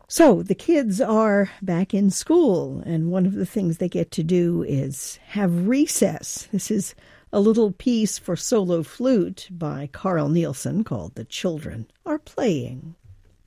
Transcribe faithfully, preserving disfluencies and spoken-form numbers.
So the kids are back in school, and one of the things they get to do is have recess. This is a little piece for solo flute by Carl Nielsen called The Children Are Playing.